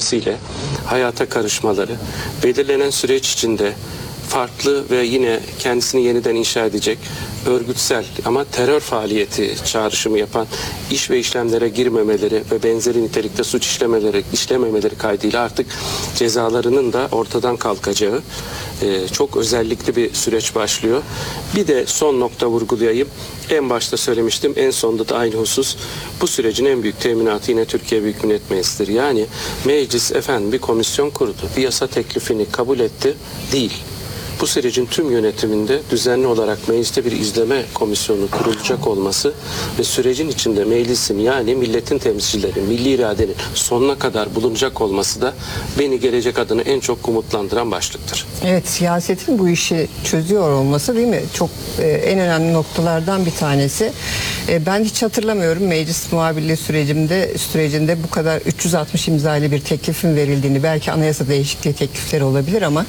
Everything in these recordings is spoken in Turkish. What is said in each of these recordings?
iradesiyle hayata karışmaları, belirlenen süreç içinde farklı ve yine kendisini yeniden inşa edecek örgütsel ama terör faaliyeti çağrışımı yapan iş ve işlemlere girmemeleri ve benzeri nitelikte suç işlememeleri kaydıyla artık cezalarının da ortadan kalkacağı çok özellikli bir süreç başlıyor. Bir de son nokta vurgulayayım. En başta söylemiştim, en sonda da aynı husus. Bu sürecin en büyük teminatı yine Türkiye Büyük Millet Meclisi'dir. Yani meclis bir komisyon kurdu. Bir yasa teklifini kabul etti. Değil. Bu sürecin tüm yönetiminde düzenli olarak mecliste bir izleme komisyonu kurulacak olması ve sürecin içinde meclisin yani milletin temsilcileri, milli iradenin sonuna kadar bulunacak olması da beni gelecek adına en çok umutlandıran başlıktır. Evet, siyasetin bu işi çözüyor olması değil mi? Çok en önemli noktalardan bir tanesi. Ben hiç hatırlamıyorum meclis muhabirliği sürecinde bu kadar 360 imzalı bir teklifin verildiğini. Belki anayasa değişikliği teklifleri olabilir ama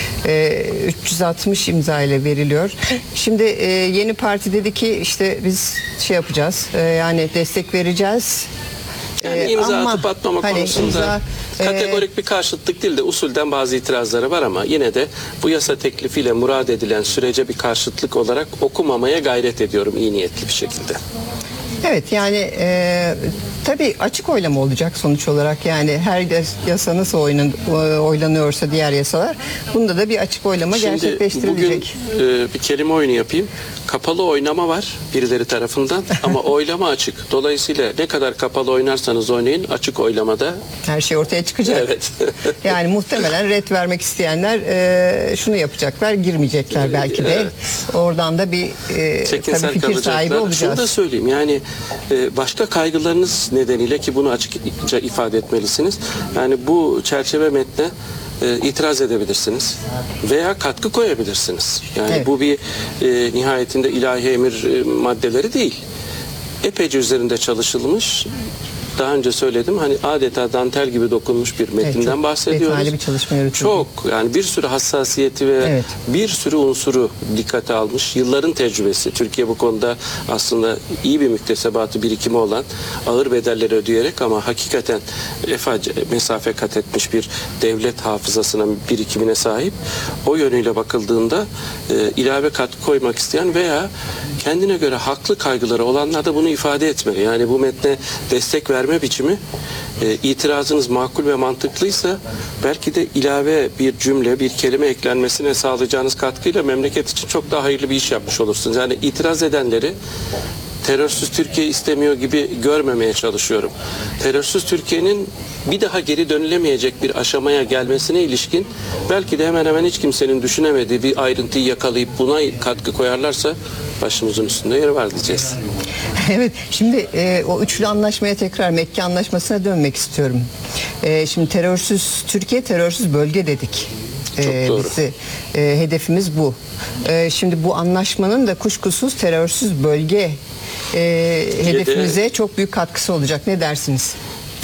360 imza ile veriliyor. Şimdi yeni parti dedi ki işte biz şey yapacağız, yani destek vereceğiz. Yani imza atıp atmama konusunda kategorik bir karşıtlık değil de usulden bazı itirazları var ama yine de bu yasa teklifiyle murad edilen sürece bir karşıtlık olarak okumamaya gayret ediyorum iyi niyetli bir şekilde. Evet, yani tabii açık oylama olacak sonuç olarak. Yani her yasa nasıl oylanıyorsa diğer yasalar, bunda da bir açık oylama gerçekleştirilecek. Bugün bir kelime oyunu yapayım. Kapalı oynama var birileri tarafından ama oylama açık. Dolayısıyla ne kadar kapalı oynarsanız oynayın, açık oylamada her şey ortaya çıkacak. Evet. Yani muhtemelen ret vermek isteyenler şunu yapacaklar, girmeyecekler belki de. Evet. Oradan da bir tabii fikir sahibi olacağız. Şunu da söyleyeyim, yani başka kaygılarınız nedeniyle ki bunu açıkça ifade etmelisiniz. Yani bu çerçeve metne itiraz edebilirsiniz veya katkı koyabilirsiniz. Yani evet. Bu bir nihayetinde ilahi emir maddeleri değil. Epeyce üzerinde çalışılmış. Daha önce söyledim, hani adeta dantel gibi dokunmuş bir metinden evet, bahsediyoruz. Detaylı bir çalışma yürütüldü. Çok, yani bir sürü hassasiyeti ve evet. Bir sürü unsuru dikkate almış. Yılların tecrübesi. Türkiye bu konuda aslında iyi bir müktesebatı, birikimi olan, ağır bedelleri ödeyerek ama hakikaten mesafe kat etmiş bir devlet hafızasına, birikimine sahip. O yönüyle bakıldığında ilave katkı koymak isteyen veya kendine göre haklı kaygıları olanlar da bunu ifade etmeli. Yani bu metne destek verme biçimi itirazınız makul ve mantıklıysa belki de ilave bir cümle, bir kelime eklenmesine sağlayacağınız katkıyla memleket için çok daha hayırlı bir iş yapmış olursunuz. Yani itiraz edenleri terörsüz Türkiye istemiyor gibi görmemeye çalışıyorum. Terörsüz Türkiye'nin bir daha geri dönülemeyecek bir aşamaya gelmesine ilişkin belki de hemen hemen hiç kimsenin düşünemediği bir ayrıntıyı yakalayıp buna katkı koyarlarsa başımızın üstünde yeri var diyeceğiz. Evet, şimdi o üçlü anlaşmaya tekrar Mekke Anlaşması'na dönmek istiyorum. Şimdi terörsüz Türkiye, terörsüz bölge dedik. Çok doğru. Hedefimiz bu. Şimdi bu anlaşmanın da kuşkusuz terörsüz bölge hedefimize çok büyük katkısı olacak. Ne dersiniz?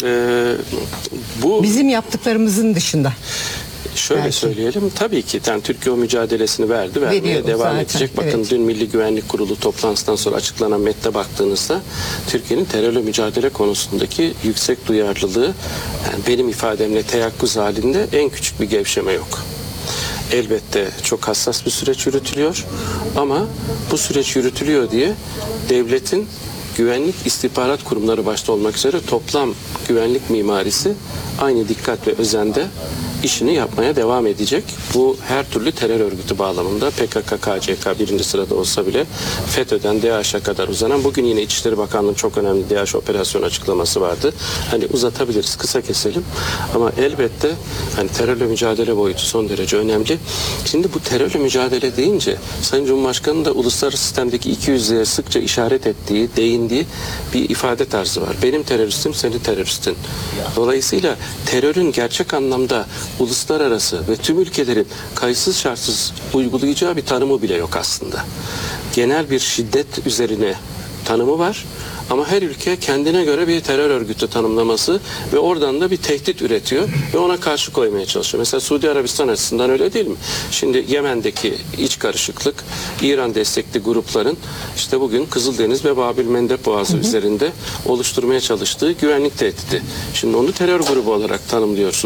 Bu bizim yaptıklarımızın dışında. Şöyle belki söyleyelim, tabii ki yani Türkiye o mücadelesini vermeye devam zaten edecek. Bakın evet. Dün Milli Güvenlik Kurulu toplantısından sonra açıklanan metne baktığınızda Türkiye'nin terörle mücadele konusundaki yüksek duyarlılığı, yani benim ifademle teyakkuz halinde en küçük bir gevşeme yok. Elbette çok hassas bir süreç yürütülüyor ama bu süreç yürütülüyor diye devletin güvenlik istihbarat kurumları başta olmak üzere toplam güvenlik mimarisi aynı dikkat ve özende işini yapmaya devam edecek. Bu her türlü terör örgütü bağlamında PKK, KCK birinci sırada olsa bile FETÖ'den DAEŞ'e kadar uzanan, bugün yine İçişleri Bakanlığı'nın çok önemli DAEŞ operasyon açıklaması vardı. Hani uzatabiliriz, kısa keselim. Ama elbette hani terörle mücadele boyutu son derece önemli. Şimdi bu terörle mücadele deyince Sayın Cumhurbaşkanı'nın da uluslararası sistemdeki ikiyüzlüğe sıkça işaret ettiği, değindiği bir ifade tarzı var. Benim teröristim, senin teröristin. Dolayısıyla terörün gerçek anlamda uluslararası ve tüm ülkelerin kayıtsız şartsız uygulayacağı bir tanımı bile yok aslında. Genel bir şiddet üzerine tanımı var ama her ülke kendine göre bir terör örgütü tanımlaması ve oradan da bir tehdit üretiyor ve ona karşı koymaya çalışıyor. Mesela Suudi Arabistan açısından öyle değil mi? Şimdi Yemen'deki iç karışıklık, İran destekli grupların işte bugün Kızıldeniz ve Babil-Mendeb Boğazı üzerinde oluşturmaya çalıştığı güvenlik tehdidi. Şimdi onu terör grubu olarak tanımlıyor